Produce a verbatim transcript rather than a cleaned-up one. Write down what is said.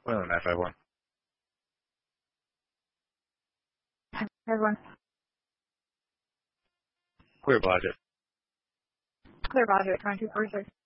Well, nine five one. Everyone. Clear Logic. Clear Logic, nine two four six.